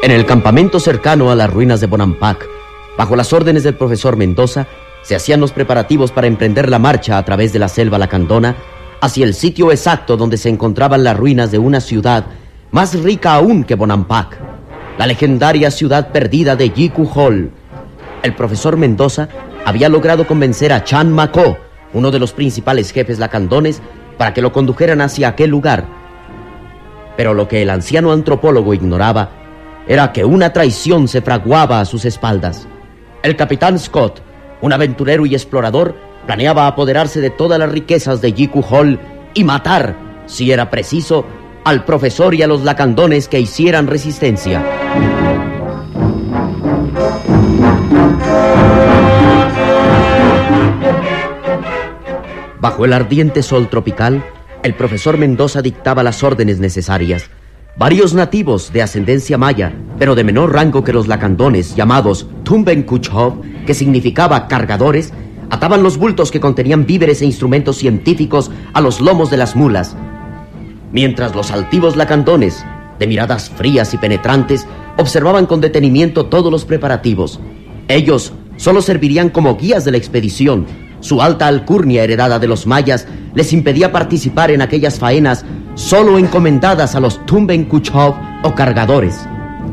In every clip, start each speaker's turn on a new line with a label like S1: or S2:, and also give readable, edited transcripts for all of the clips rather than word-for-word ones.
S1: En el campamento cercano a las ruinas de Bonampak, bajo las órdenes del profesor Mendoza, se hacían los preparativos para emprender la marcha a través de la selva lacandona hacia el sitio exacto donde se encontraban las ruinas de una ciudad más rica aún que Bonampak, la legendaria ciudad perdida de Yiku Hol. El profesor Mendoza había logrado convencer a Chan Mako, uno de los principales jefes lacandones, para que lo condujeran hacia aquel lugar. Pero lo que el anciano antropólogo ignoraba era que una traición se fraguaba a sus espaldas. El capitán Scott, un aventurero y explorador, planeaba apoderarse de todas las riquezas de Yiku Hol y matar, si era preciso, al profesor y a los lacandones que hicieran resistencia. Bajo el ardiente sol tropical, el profesor Mendoza dictaba las órdenes necesarias. Varios nativos de ascendencia maya, pero de menor rango que los lacandones, llamados Tumbenkuchov, que significaba cargadores, ataban los bultos que contenían víveres e instrumentos científicos a los lomos de las mulas. Mientras los altivos lacandones, de miradas frías y penetrantes, observaban con detenimiento todos los preparativos. Ellos solo servirían como guías de la expedición. Su alta alcurnia heredada de los mayas les impedía participar en aquellas faenas solo encomendadas a los Tumbenkuchov o cargadores.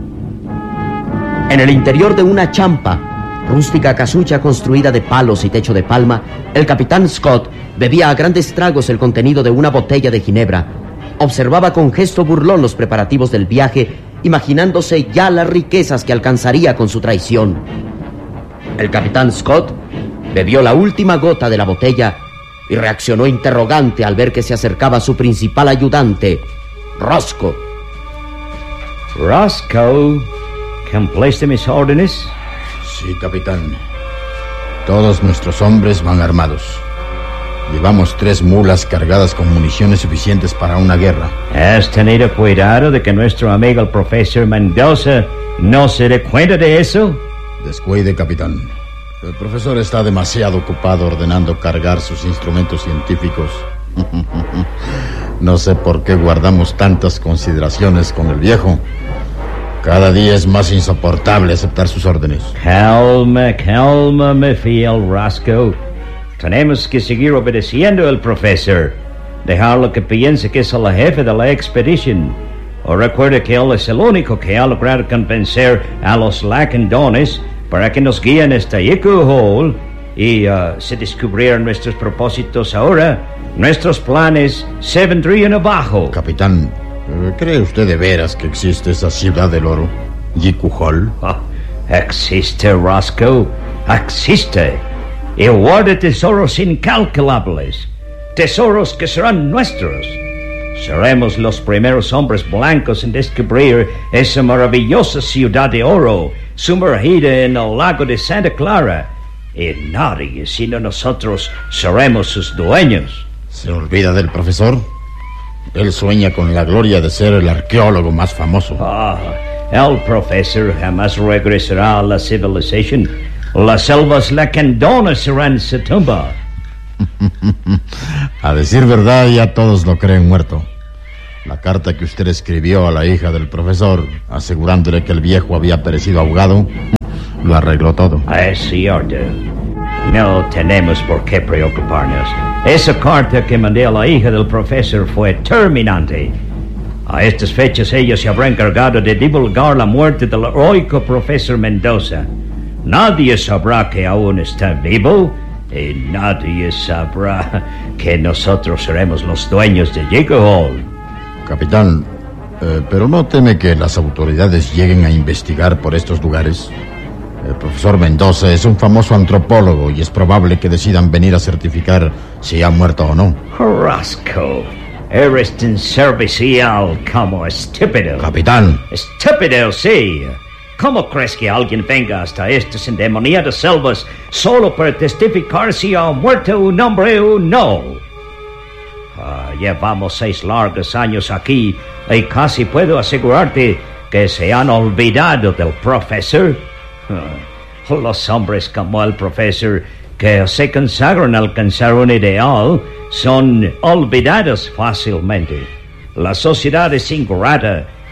S1: En el interior de una champa, rústica casucha construida de palos y techo de palma, el capitán Scott bebía a grandes tragos el contenido de una botella de ginebra. Observaba con gesto burlón los preparativos del viaje, imaginándose ya las riquezas que alcanzaría con su traición. El capitán Scott bebió la última gota de la botella y reaccionó interrogante al ver que se acercaba su principal ayudante, Roscoe.
S2: Roscoe, ¿cumpliste mis órdenes?
S3: Sí, capitán. Todos nuestros hombres van armados. Llevamos 3 mulas cargadas con municiones suficientes para una guerra.
S2: ¿Has tenido cuidado de que nuestro amigo el profesor Mendoza no se dé cuenta de eso?
S3: Descuide, capitán. El profesor está demasiado ocupado ordenando cargar sus instrumentos científicos. No sé por qué guardamos tantas consideraciones con el viejo. Cada día es más insoportable aceptar sus órdenes.
S2: Calma, me fiel Roscoe. Tenemos que seguir obedeciendo al profesor. Dejarlo que piense que es el jefe de la expedición. O recuerda que él es el único que ha logrado convencer a los lacandones para que nos guíen hasta Yiku Hol. Y si descubrieran nuestros propósitos ahora, nuestros planes se vendrían abajo.
S3: Capitán, ¿cree usted de veras que existe esa ciudad del oro, Yiku Hol?
S2: Existe, Roscoe, existe. Y guarda tesoros incalculables, tesoros que serán nuestros. Seremos los primeros hombres blancos en descubrir esa maravillosa ciudad de oro sumergida en el lago de Santa Clara. Y nadie sino nosotros seremos sus dueños.
S3: ¿Se olvida del profesor? Él sueña con la gloria de ser el arqueólogo más famoso.
S2: El profesor jamás regresará a la civilización. Las selvas lacandonas serán su tumba.
S3: A decir verdad, ya todos lo creen muerto. La carta que usted escribió a la hija del profesor, asegurándole que el viejo había perecido ahogado, lo arregló todo.
S2: Es cierto. No tenemos por qué preocuparnos. Esa carta que mandé a la hija del profesor fue terminante. A estas fechas ella se habrá encargado de divulgar la muerte del heroico profesor Mendoza. Nadie sabrá que aún está vivo y nadie sabrá que nosotros seremos los dueños de Yiku Hol.
S3: Capitán, ¿pero no teme que las autoridades lleguen a investigar por estos lugares? El profesor Mendoza es un famoso antropólogo y es probable que decidan venir a certificar si ha muerto o no.
S2: Roscoe, eres tan servicial como estúpido.
S3: Capitán.
S2: Estúpido, sí. ¿Cómo crees que alguien venga hasta estas endemoniadas selvas solo para testificar si ha muerto un hombre o no? Llevamos 6 largos años aquí y casi puedo asegurarte que se han olvidado del profesor. Los hombres como el profesor que se consagran a alcanzar un ideal son olvidados fácilmente. La sociedad es ingrata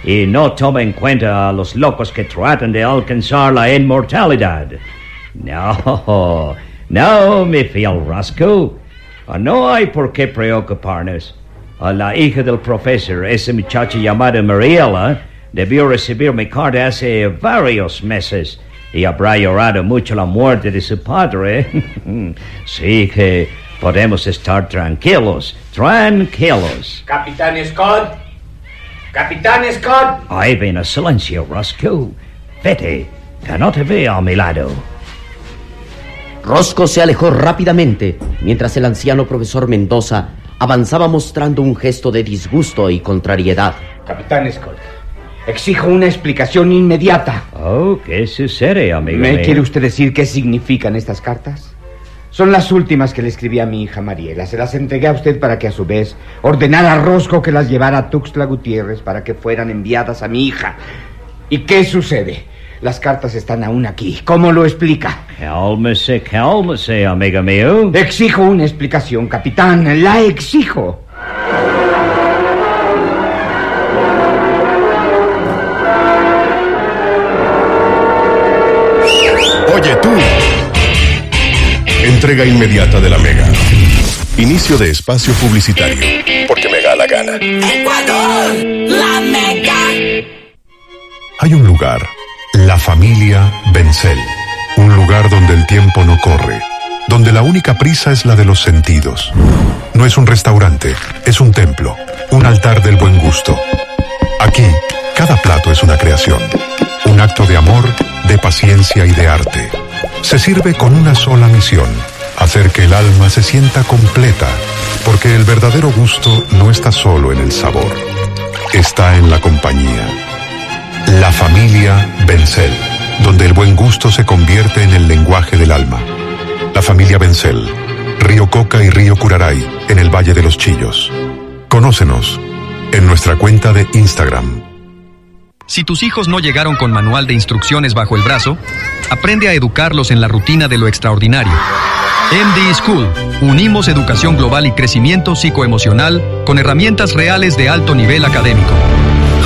S2: y no toma en cuenta a los locos que tratan de alcanzar la inmortalidad. No, mi fiel Roscoe. No hay por qué preocuparnos. La hija del profesor, esa muchacha llamada Mariela, debió recibir mi carta hace varios meses y habrá llorado mucho la muerte de su padre. Sí que podemos estar tranquilos.
S4: Capitán Scott. Capitán Scott.
S2: Ahí viene silencio, Roscoe. Vete, que no te veo a mi lado.
S1: Roscoe se alejó rápidamente, mientras el anciano profesor Mendoza avanzaba mostrando un gesto de disgusto y contrariedad.
S4: Capitán Scott, exijo una explicación inmediata.
S2: Oh, ¿qué sucede, amigo mío?
S4: ¿Me quiere usted decir qué significan estas cartas? Son las últimas que le escribí a mi hija Mariela. Se las entregué a usted para que a su vez ordenara a Roscoe que las llevara a Tuxtla Gutiérrez para que fueran enviadas a mi hija. ¿Y qué sucede? Las cartas están aún aquí. ¿Cómo lo explica?
S2: Cálmese, amigo mío.
S4: Exijo una explicación, capitán. La exijo.
S5: Oye, tú. Entrega inmediata de la Mega. Inicio de espacio publicitario. Porque me da la gana.
S6: ¡Ecuador! ¡La Mega!
S5: Hay un lugar, la familia Bencel. Un lugar donde el tiempo no corre. Donde la única prisa es la de los sentidos. No es un restaurante, es un templo. Un altar del buen gusto. Aquí, cada plato es una creación. Un acto de amor, de paciencia y de arte. Se sirve con una sola misión: hacer que el alma se sienta completa, porque el verdadero gusto no está solo en el sabor, está en la compañía. La familia Bencel, donde el buen gusto se convierte en el lenguaje del alma. La familia Bencel, Río Coca y Río Curaray, en el Valle de los Chillos. Conócenos en nuestra cuenta de Instagram.
S7: Si tus hijos no llegaron con manual de instrucciones bajo el brazo, aprende a educarlos en la rutina de lo extraordinario. MD School. Unimos educación global y crecimiento psicoemocional con herramientas reales de alto nivel académico.